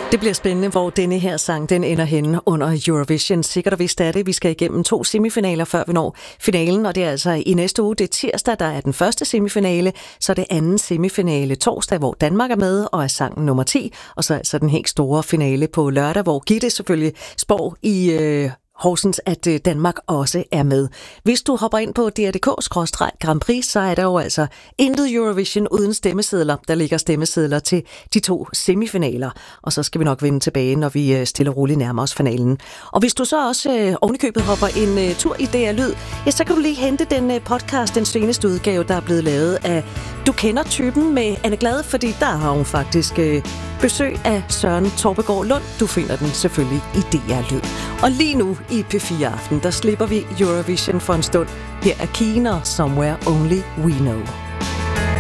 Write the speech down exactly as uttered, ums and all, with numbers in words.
Det bliver spændende, hvor denne her sang den ender henne under Eurovision. Sikkert og vist er det. Vi skal igennem to semifinaler, før vi når finalen, og det er altså i næste uge. Det er tirsdag, der er den første semifinale, så det anden semifinale torsdag, hvor Danmark er med og er sangen nummer ti, og så altså den helt store finale på lørdag, hvor Gitte selvfølgelig spår i øh, Horsens, at Danmark også er med. Hvis du hopper ind på D R punktum D K Grand Prix, så er der jo altså intet Eurovision uden stemmesedler. Der ligger stemmesedler til de to semifinaler, og så skal vi nok vende tilbage, når vi stille og roligt nærmer os finalen. Og hvis du så også øh, ovenikøbet hopper en øh, tur i D R Lyd, ja, så kan du lige hente den øh, podcast, den seneste udgave, der er blevet lavet af Du kender typen med Anne Glad, fordi der har hun faktisk øh, besøg af Søren Torpegaard Lund. Du finder den selvfølgelig i D R Lyd. Og lige nu i P fire Aften, der slipper vi Eurovision for en stund. Her er Keener, Somewhere Only We Know.